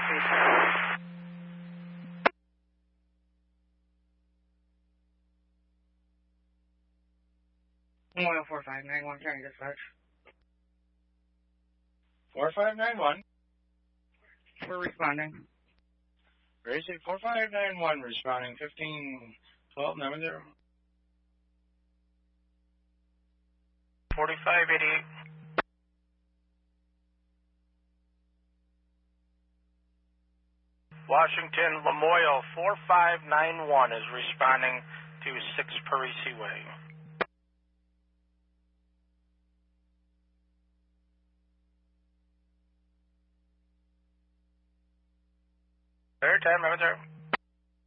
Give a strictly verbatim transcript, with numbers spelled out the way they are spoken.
one four five nine one, trying to dispatch. four five nine one. We're responding. Gracie, four five nine one, responding, fifteen twelve nine zero. forty-five eighty-eight. Washington Lamoille four five nine one is responding to six Parisi Way. Airtime, Avatar.